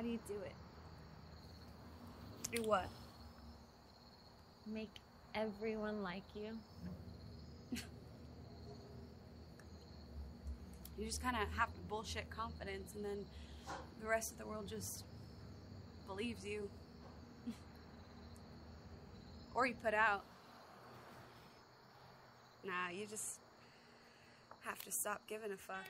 How do you do it? Do what? Make everyone like you? You just kind of have to bullshit confidence, and then the rest of the world just believes you. Or you put out. Nah, you just have to stop giving a fuck.